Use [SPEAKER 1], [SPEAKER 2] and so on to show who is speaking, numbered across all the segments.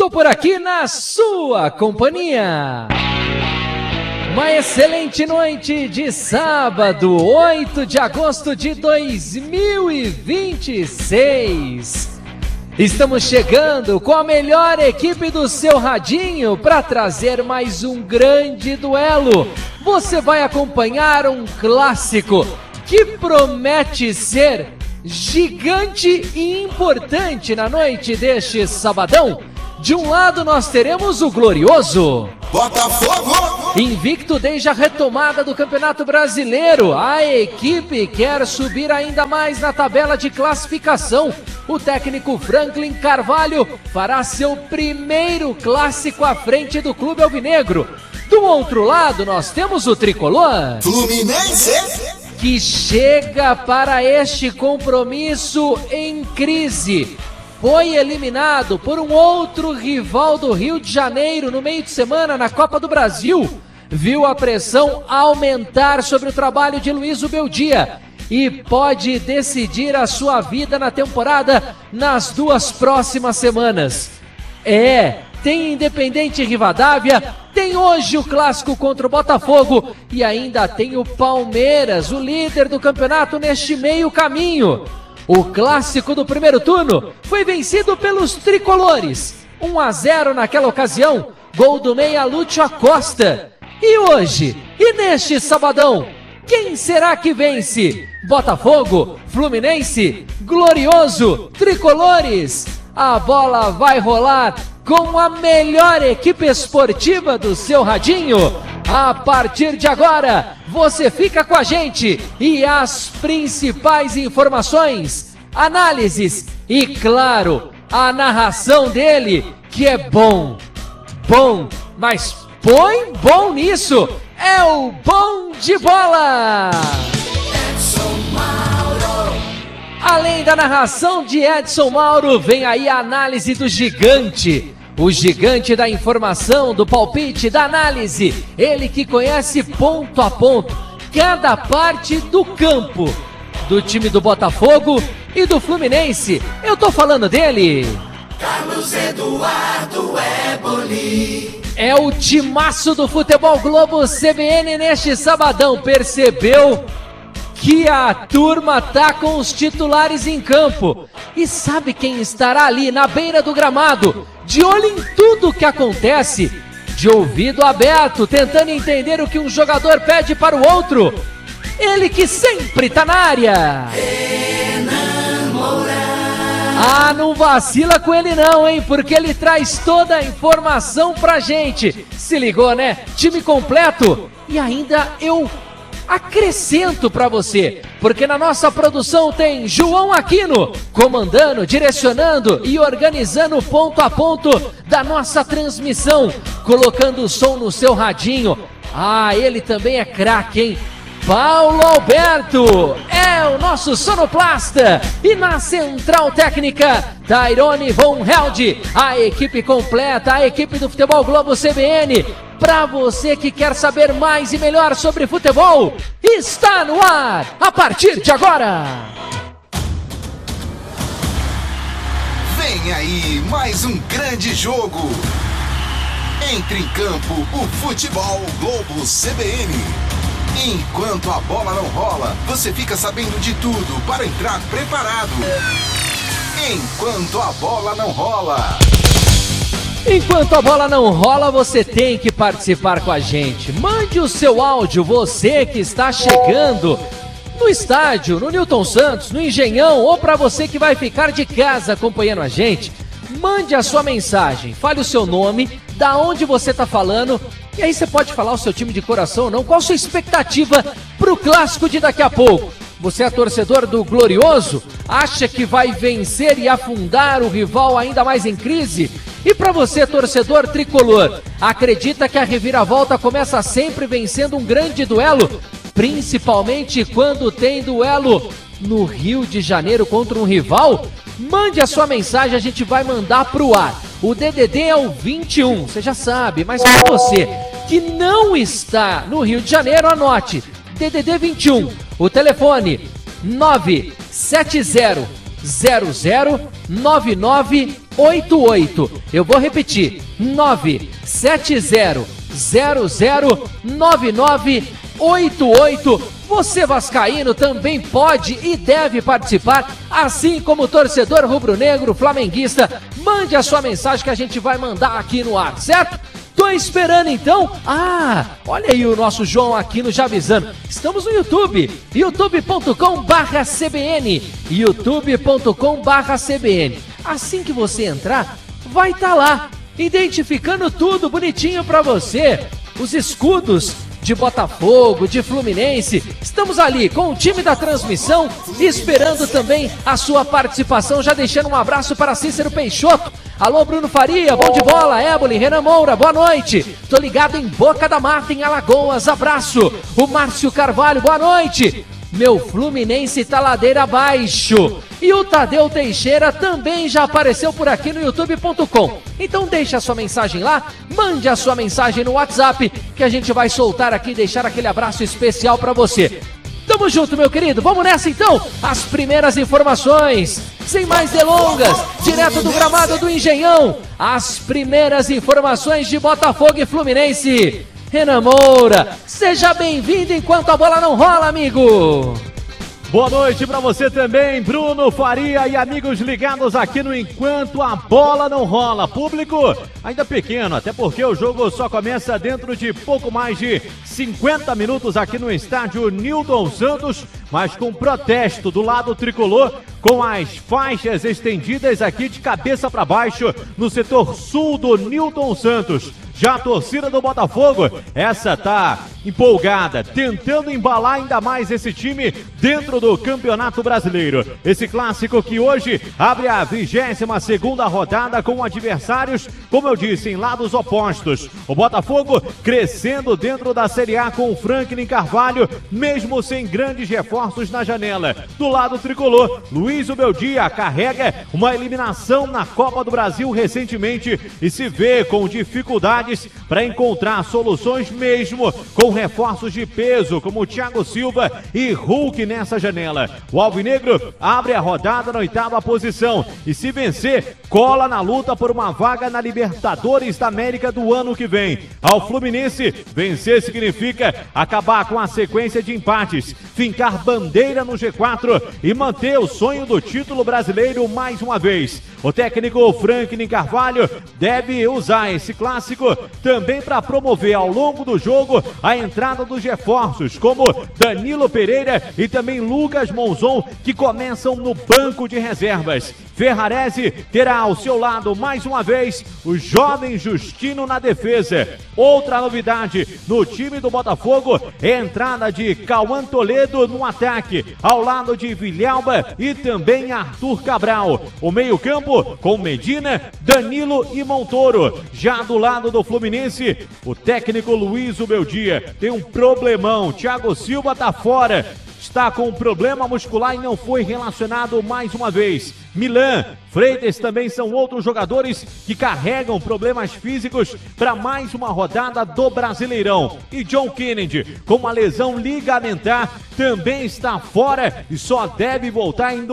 [SPEAKER 1] tô por aqui na sua companhia. Uma excelente noite de sábado, 8 de agosto de 2026. Estamos chegando com a melhor equipe do seu radinho para trazer mais um grande duelo. Você vai acompanhar um clássico que promete ser gigante e importante na noite deste sabadão. De um lado nós teremos o glorioso
[SPEAKER 2] Botafogo,
[SPEAKER 1] invicto desde a retomada do Campeonato Brasileiro. A equipe quer subir ainda mais na tabela de classificação. O técnico Franklin Carvalho fará seu primeiro clássico à frente do clube alvinegro. Do outro lado nós temos o tricolor
[SPEAKER 2] Fluminense,
[SPEAKER 1] que chega para este compromisso em crise. Foi eliminado por um outro rival do Rio de Janeiro no meio de semana na Copa do Brasil. Viu a pressão aumentar sobre o trabalho de Luiz Beldia e pode decidir a sua vida na temporada nas 2 próximas semanas. Tem Independente Rivadavia, tem hoje o clássico contra o Botafogo e ainda tem o Palmeiras, o líder do campeonato, neste meio caminho. O clássico do primeiro turno foi vencido pelos tricolores, 1-0 naquela ocasião, gol do meia Lúcio Acosta. E hoje, e neste sabadão, quem será que vence? Botafogo, Fluminense, Glorioso, Tricolores? A bola vai rolar com a melhor equipe esportiva do seu radinho. A partir de agora, você fica com a gente e as principais informações, análises e, claro, a narração dele, que é bom, mas põe bom nisso, é o Bom de Bola! Além da narração de Edson Mauro, vem aí a análise do gigante. O gigante da informação, do palpite, da análise. Ele que conhece ponto a ponto cada parte do campo do time do Botafogo e do Fluminense. Eu tô falando dele.
[SPEAKER 2] Carlos Eduardo Eboli.
[SPEAKER 1] É o timaço do Futebol Globo CBN neste sabadão. Percebeu que a turma tá com os titulares em campo. E sabe quem estará ali na beira do gramado, de olho em tudo que acontece, de ouvido aberto, tentando entender o que um jogador pede para o outro? Ele que sempre tá na área. Não vacila com ele não, hein? Porque ele traz toda a informação pra gente. Se ligou, né? Time completo. E ainda eu acrescento para você, porque na nossa produção tem João Aquino, comandando, direcionando e organizando ponto a ponto da nossa transmissão, colocando o som no seu radinho. Ele também é craque, hein? Paulo Alberto é o nosso sonoplasta. E na central técnica, Tairone Von Held, a equipe completa, a equipe do Futebol Globo CBN. Para você que quer saber mais e melhor sobre futebol, está no ar a partir de agora.
[SPEAKER 2] Vem aí mais um grande jogo. Entre em campo o Futebol Globo CBN. Enquanto a bola não rola, você fica sabendo de tudo para entrar preparado. Enquanto a bola não rola.
[SPEAKER 1] Enquanto a bola não rola, você tem que participar com a gente. Mande o seu áudio, você que está chegando no estádio, no Newton Santos, no Engenhão, ou para você que vai ficar de casa acompanhando a gente. Mande a sua mensagem, fale o seu nome, da onde você está falando, e aí você pode falar o seu time de coração ou não, qual a sua expectativa para o clássico de daqui a pouco. Você é torcedor do Glorioso? Acha que vai vencer e afundar o rival ainda mais em crise? E para você, torcedor tricolor, acredita que a reviravolta começa sempre vencendo um grande duelo? Principalmente quando tem duelo no Rio de Janeiro contra um rival? Mande a sua mensagem, a gente vai mandar pro ar. O DDD é o 21, você já sabe, mas para você que não está no Rio de Janeiro, anote, DDD 21, o telefone 9700099 970009988. Eu vou repetir, 970009988. Você vascaíno também pode e deve participar, assim como o torcedor rubro-negro flamenguista. Mande a sua mensagem que a gente vai mandar aqui no ar, certo? Tô esperando então. Olha aí o nosso João Aquino já avisando. Estamos no YouTube, youtube.com/CBN, youtube.com/CBN. Assim que você entrar, vai estar lá, identificando tudo bonitinho pra você. Os escudos de Botafogo, de Fluminense, estamos ali com o time da transmissão, esperando também a sua participação, já deixando um abraço para Cícero Peixoto. Alô, Bruno Faria, bom de bola, Éboli, Renan Moura, boa noite. Tô ligado em Boca da Mata, em Alagoas, abraço. O Márcio Carvalho, boa noite. Meu Fluminense tá ladeira abaixo. E o Tadeu Teixeira também já apareceu por aqui no youtube.com. Então deixa a sua mensagem lá, mande a sua mensagem no WhatsApp, que a gente vai soltar aqui e deixar aquele abraço especial pra você. Tamo junto, meu querido. Vamos nessa então. As primeiras informações. Sem mais delongas, direto do gramado do Engenhão. As primeiras informações de Botafogo e Fluminense. Renan Moura, seja bem-vindo enquanto a bola não rola, amigo.
[SPEAKER 3] Boa noite para você também, Bruno Faria e amigos ligados aqui no Enquanto a Bola Não Rola. Público ainda pequeno, até porque o jogo só começa dentro de pouco mais de 50 minutos aqui no estádio Nilton Santos, mas com protesto do lado tricolor, com as faixas estendidas aqui de cabeça para baixo no setor sul do Nilton Santos. Já a torcida do Botafogo, essa tá empolgada, tentando embalar ainda mais esse time dentro do Campeonato Brasileiro. Esse clássico que hoje abre a 22ª rodada com adversários, como eu disse, em lados opostos. O Botafogo crescendo dentro da Série A com o Franklin Carvalho, mesmo sem grandes reforços na janela. Do lado tricolor, Luiz Ubeldia carrega uma eliminação na Copa do Brasil recentemente e se vê com dificuldade para encontrar soluções mesmo com reforços de peso como Thiago Silva e Hulk nessa janela. O Alvinegro abre a rodada na 8ª posição e se vencer, cola na luta por uma vaga na Libertadores da América do ano que vem. Ao Fluminense, vencer significa acabar com a sequência de empates, fincar bandeira no G4 e manter o sonho do título brasileiro mais uma vez. O técnico Franklin Carvalho deve usar esse clássico também para promover ao longo do jogo a entrada dos reforços, como Danilo Pereira e também Lucas Monzon, que começam no banco de reservas. Ferrarese terá ao seu lado mais uma vez o jovem Justino na defesa. Outra novidade no time do Botafogo é a entrada de Cauã Toledo no ataque, ao lado de Vilhalba e também Arthur Cabral. O meio-campo com Medina, Danilo e Montoro. Já do lado do Fluminense, o técnico Luiz Ubeldia tem um problemão. Thiago Silva tá fora. Está com um problema muscular e não foi relacionado mais uma vez. Milan, Freitas também são outros jogadores que carregam problemas físicos para mais uma rodada do Brasileirão. E John Kennedy, com uma lesão ligamentar, também está fora e só deve voltar em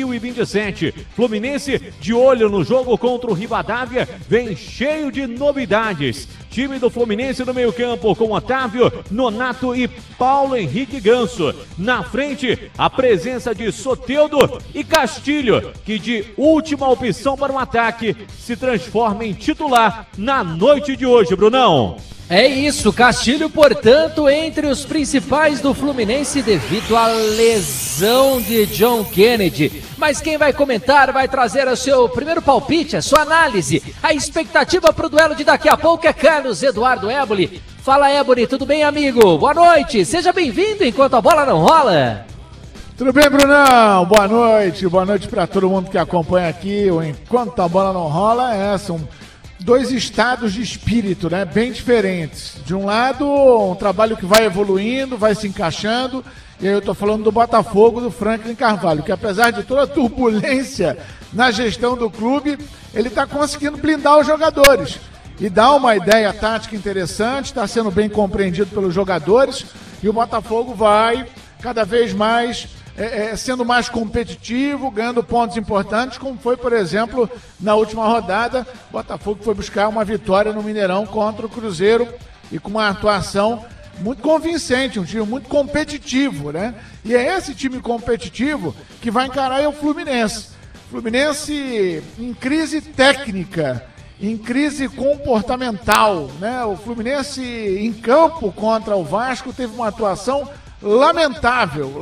[SPEAKER 3] 2027. Fluminense, de olho no jogo contra o Rivadavia, vem cheio de novidades. Time do Fluminense no meio-campo com Otávio, Nonato e Paulo Henrique Ganso. Na frente, a presença de Soteldo e Castilho, que de última opção para o ataque se transforma em titular na noite de hoje, Brunão.
[SPEAKER 1] É isso, Castilho, portanto, entre os principais do Fluminense devido à lesão de John Kennedy. Mas quem vai comentar, vai trazer o seu primeiro palpite, a sua análise, a expectativa para o duelo de daqui a pouco é Carlos Eduardo Éboli. Fala, Éboli, tudo bem, amigo? Boa noite, seja bem-vindo enquanto a bola não rola.
[SPEAKER 4] Tudo bem, Brunão? Boa noite para todo mundo que acompanha aqui. O Enquanto a Bola Não Rola, são dois estados de espírito, né? Bem diferentes. De um lado, um trabalho que vai evoluindo, vai se encaixando, e aí eu tô falando do Botafogo, do Franklin Carvalho, que apesar de toda a turbulência na gestão do clube, ele tá conseguindo blindar os jogadores e dar uma ideia tática interessante, está sendo bem compreendido pelos jogadores, e o Botafogo vai cada vez mais sendo mais competitivo, ganhando pontos importantes, como foi, por exemplo, na última rodada, o Botafogo foi buscar uma vitória no Mineirão contra o Cruzeiro e com uma atuação muito convincente, um time muito competitivo, né? E é esse time competitivo que vai encarar o Fluminense. Fluminense em crise técnica, em crise comportamental, né? O Fluminense em campo contra o Vasco teve uma atuação lamentável,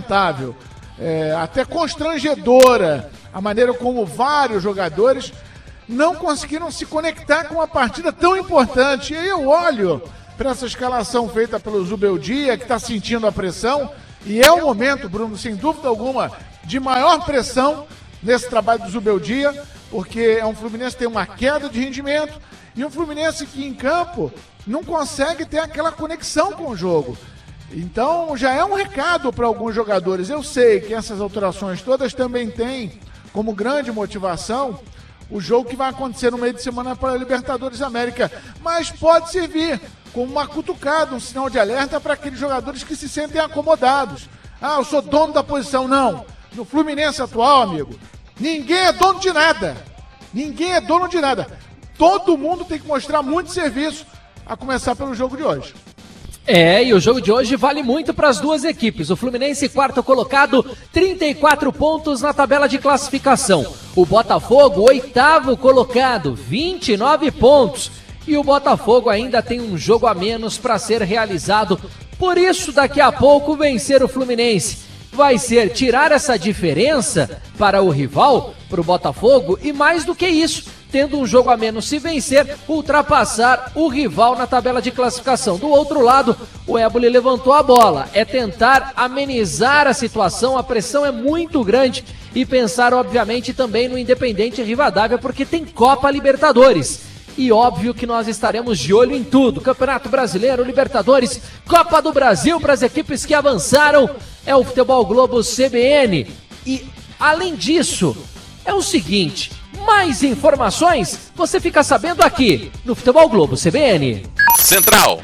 [SPEAKER 4] até constrangedora, a maneira como vários jogadores não conseguiram se conectar com uma partida tão importante. E aí eu olho para essa escalação feita pelo Zubeldia, que está sentindo a pressão, e é o momento, Bruno, sem dúvida alguma, de maior pressão nesse trabalho do Zubeldia, porque é um Fluminense que tem uma queda de rendimento, e um Fluminense que em campo não consegue ter aquela conexão com o jogo. Então já é um recado para alguns jogadores. Eu sei que essas alterações todas também têm como grande motivação o jogo que vai acontecer no meio de semana para a Libertadores América, mas pode servir como uma cutucada, um sinal de alerta para aqueles jogadores que se sentem acomodados. Ah, eu sou dono da posição. Não. No Fluminense atual, amigo, ninguém é dono de nada. Ninguém é dono de nada. Todo mundo tem que mostrar muito serviço, a começar pelo jogo de hoje.
[SPEAKER 1] E o jogo de hoje vale muito para as duas equipes. O Fluminense, quarto colocado, 34 pontos na tabela de classificação. O Botafogo, oitavo colocado, 29 pontos. E o Botafogo ainda tem um jogo a menos para ser realizado. Por isso, daqui a pouco, vencer o Fluminense vai ser tirar essa diferença para o rival, para o Botafogo, e mais do que isso, tendo um jogo a menos, se vencer, ultrapassar o rival na tabela de classificação. Do outro lado, o Éboli levantou a bola. É tentar amenizar a situação, a pressão é muito grande, e pensar, obviamente, também no Independente Rivadavia, porque tem Copa Libertadores. E óbvio que nós estaremos de olho em tudo. Campeonato Brasileiro, Libertadores, Copa do Brasil para as equipes que avançaram. É o Futebol Globo CBN. E, além disso, é o seguinte... Mais informações você fica sabendo aqui no Futebol Globo CBN.
[SPEAKER 2] Central.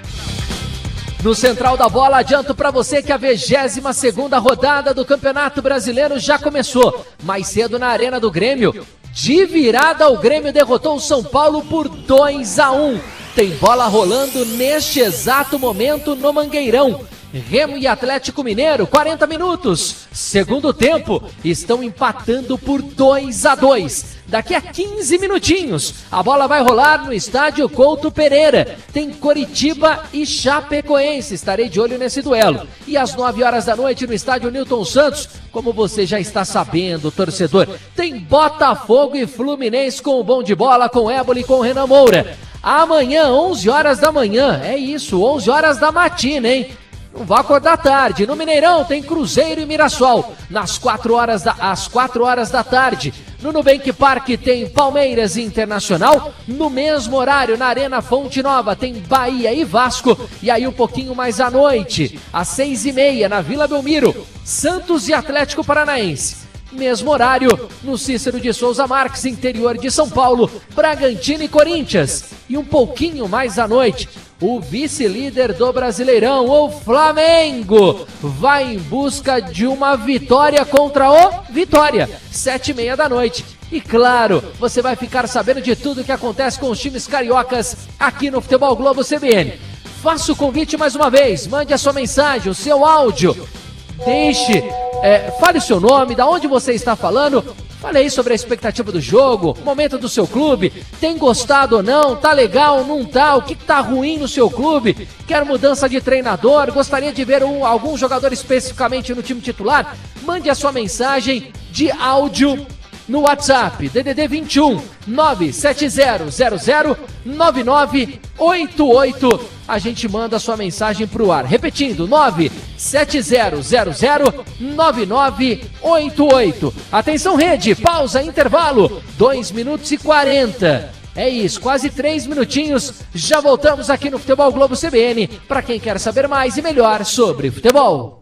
[SPEAKER 1] No Central da Bola, adianto para você que a 22ª rodada do Campeonato Brasileiro já começou. Mais cedo na Arena do Grêmio, de virada o Grêmio derrotou o São Paulo por 2-1. Tem bola rolando neste exato momento no Mangueirão. Remo e Atlético Mineiro, 40 minutos. Segundo tempo, estão empatando por 2-2. Daqui a 15 minutinhos, a bola vai rolar no estádio Couto Pereira. Tem Coritiba e Chapecoense. Estarei de olho nesse duelo. E às 9 horas da noite, no estádio Newton Santos, como você já está sabendo, torcedor, tem Botafogo e Fluminense com o bom de bola, com Éboli e com Renan Moura. Amanhã, 11 horas da manhã. É isso, 11 horas da matina, hein? Não vá acordar tarde. No Mineirão tem Cruzeiro e Mirassol às 4 horas da tarde. No Nubank Park tem Palmeiras e Internacional. No mesmo horário, na Arena Fonte Nova, tem Bahia e Vasco. E aí um pouquinho mais à noite, às 6h30, na Vila Belmiro, Santos e Atlético Paranaense. Mesmo horário, no Cícero de Souza Marques, interior de São Paulo, Bragantino e Corinthians. E um pouquinho mais à noite, o vice-líder do Brasileirão, o Flamengo, vai em busca de uma vitória contra o Vitória, 7h30 da noite. E claro, você vai ficar sabendo de tudo que acontece com os times cariocas aqui no Futebol Globo CBN. Faça o convite mais uma vez, mande a sua mensagem, o seu áudio, fale o seu nome, da onde você está falando. Fale aí sobre a expectativa do jogo, momento do seu clube, tem gostado ou não, tá legal, não tá, o que tá ruim no seu clube, quer mudança de treinador, gostaria de ver algum jogador especificamente no time titular? Mande a sua mensagem de áudio no WhatsApp, DDD 21 970009988. A gente manda a sua mensagem pro ar. Repetindo, 970009988. Atenção, rede, pausa, intervalo, 2 minutos e 40. É isso, quase 3 minutinhos. Já voltamos aqui no Futebol Globo CBN para quem quer saber mais e melhor sobre futebol.